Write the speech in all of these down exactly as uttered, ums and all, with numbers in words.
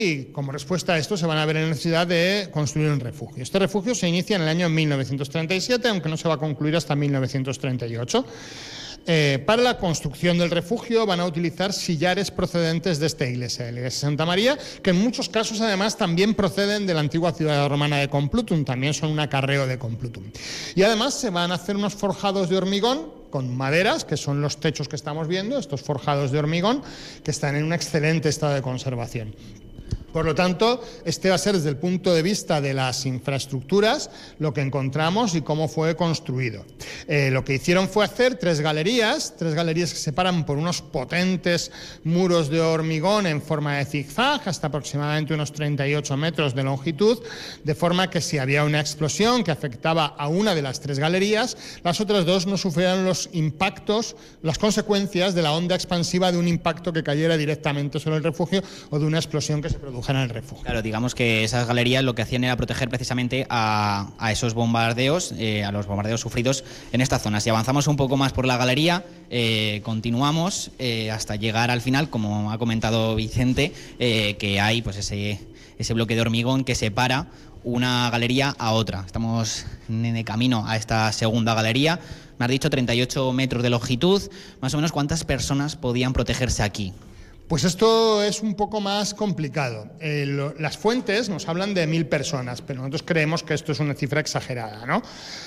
Y como respuesta a esto se van a ver en la necesidad de construir un refugio. Este refugio se inicia en el año mil novecientos treinta y siete, aunque no se va a concluir hasta mil novecientos treinta y ocho. Eh, para la construcción del refugio van a utilizar sillares procedentes de esta iglesia, de la iglesia de Santa María, que en muchos casos además también proceden de la antigua ciudad romana de Complutum, también son un acarreo de Complutum. Y además se van a hacer unos forjados de hormigón con maderas, que son los techos que estamos viendo, estos forjados de hormigón, que están en un excelente estado de conservación. Por lo tanto, este va a ser desde el punto de vista de las infraestructuras lo que encontramos y cómo fue construido. Eh, lo que hicieron fue hacer tres galerías, tres galerías que se separan por unos potentes muros de hormigón en forma de zigzag, hasta aproximadamente unos treinta y ocho metros de longitud, de forma que si había una explosión que afectaba a una de las tres galerías, las otras dos no sufrieran los impactos, las consecuencias de la onda expansiva de un impacto que cayera directamente sobre el refugio o de una explosión que se produjo en el refugio. Claro, digamos que esas galerías lo que hacían era proteger precisamente a, a esos bombardeos, eh, a los bombardeos sufridos en estas zonas. Si avanzamos un poco más por la galería, eh, continuamos eh, hasta llegar al final, como ha comentado Vicente, eh, que hay pues ese, ese bloque de hormigón que separa una galería a otra. Estamos en el camino a esta segunda galería. Me has dicho treinta y ocho metros de longitud. Más o menos, ¿cuántas personas podían protegerse aquí? Pues esto es un poco más complicado. Eh, lo, las fuentes nos hablan de mil personas, pero nosotros creemos que esto es una cifra exagerada, ¿no?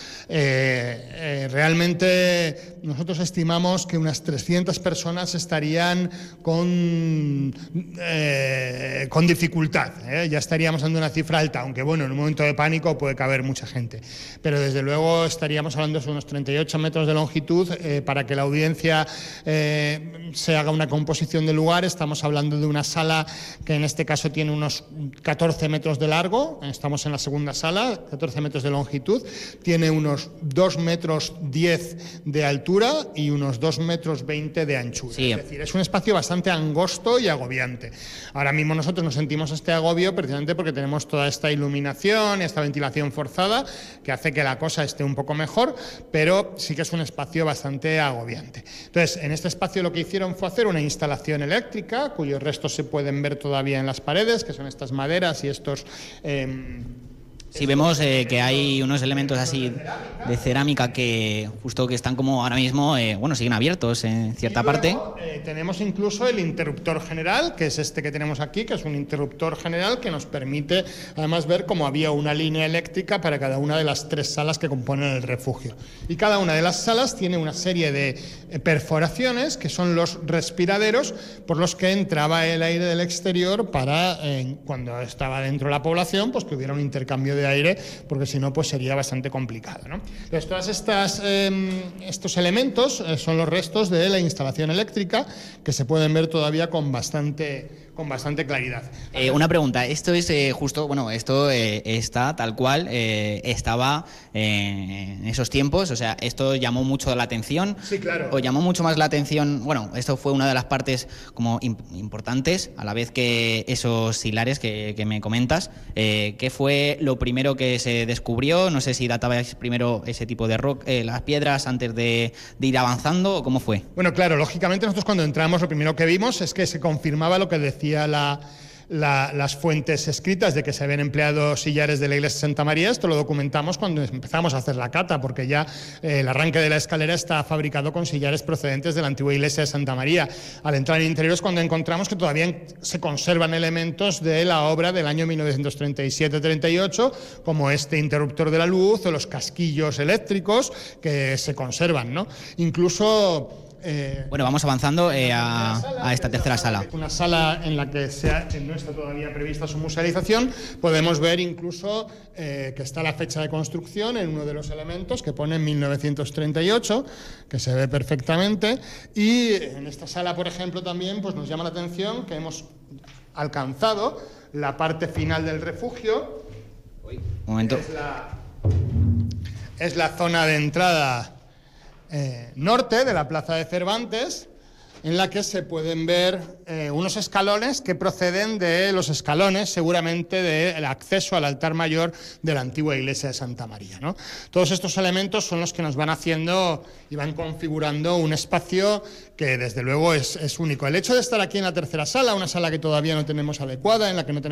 Eh, eh, realmente nosotros estimamos que unas trescientas personas estarían con, eh, con dificultad, ¿eh? Ya estaríamos dando una cifra alta, aunque bueno, en un momento de pánico puede caber mucha gente, pero desde luego estaríamos hablando de unos treinta y ocho metros de longitud. Eh, para que la audiencia eh, se haga una composición del lugar, estamos hablando de una sala que en este caso tiene unos catorce metros de largo, estamos en la segunda sala, catorce metros de longitud, tiene unos dos metros diez de altura y unos dos metros veinte de anchura. Sí. Es decir, es un espacio bastante angosto y agobiante. Ahora mismo nosotros nos sentimos este agobio precisamente porque tenemos toda esta iluminación y esta ventilación forzada que hace que la cosa esté un poco mejor, pero sí que es un espacio bastante agobiante. Entonces, en este espacio lo que hicieron fue hacer una instalación eléctrica, cuyos restos se pueden ver todavía en las paredes, que son estas maderas y estos... Eh, Sí, vemos eh, que hay unos elementos así de cerámica que justo que están como ahora mismo, eh, bueno, siguen abiertos en cierta y luego, parte. Eh, tenemos incluso el interruptor general, que es este que tenemos aquí, que es un interruptor general que nos permite además ver cómo había una línea eléctrica para cada una de las tres salas que componen el refugio. Y cada una de las salas tiene una serie de perforaciones que son los respiraderos por los que entraba el aire del exterior para, eh, cuando estaba dentro de la población, pues que hubiera un intercambio de aire, porque si no pues sería bastante complicado, ¿no? Entonces, todas estas, eh, estos elementos eh, son los restos de la instalación eléctrica que se pueden ver todavía con bastante, con bastante claridad. Eh, una pregunta, esto es eh, justo, bueno, esto eh, está tal cual eh, estaba eh, en esos tiempos, o sea, esto llamó mucho la atención. Sí, claro. O llamó mucho más la atención, bueno, esto fue una de las partes como imp importantes, a la vez que esos silares que, que me comentas. Eh, ¿Qué fue lo primero primero que se descubrió? No sé si databais primero ese tipo de rock, eh, las piedras antes de, de ir avanzando, o cómo fue. Bueno, claro, lógicamente nosotros cuando entramos lo primero que vimos es que se confirmaba lo que decía la... La, las fuentes escritas de que se habían empleado sillares de la iglesia de Santa María. Esto lo documentamos cuando empezamos a hacer la cata, porque ya eh, el arranque de la escalera está fabricado con sillares procedentes de la antigua iglesia de Santa María. Al entrar en interiores, cuando encontramos que todavía se conservan elementos de la obra del año mil novecientos treinta y siete treinta y ocho, como este interruptor de la luz o los casquillos eléctricos que se conservan, ¿no? Incluso... Eh, bueno, vamos avanzando eh, a, a esta tercera sala. Una sala en la que, sea, que no está todavía prevista su musealización. Podemos ver incluso eh, que está la fecha de construcción en uno de los elementos que pone mil novecientos treinta y ocho, que se ve perfectamente. Y en esta sala, por ejemplo, también pues nos llama la atención que hemos alcanzado la parte final del refugio. Uy, un momento. Es la, es la zona de entrada Eh, norte de la Plaza de Cervantes, en la que se pueden ver eh, unos escalones que proceden de los escalones, seguramente del acceso al altar mayor de la antigua iglesia de Santa María, ¿no? Todos estos elementos son los que nos van haciendo y van configurando un espacio que desde luego es, es único. El hecho de estar aquí en la tercera sala, una sala que todavía no tenemos adecuada, en la que no tenemos